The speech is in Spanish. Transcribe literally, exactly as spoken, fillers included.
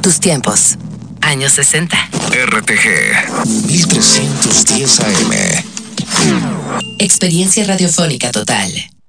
Tus tiempos. Años sesenta. R T G mil trescientos diez A M. Experiencia radiofónica total.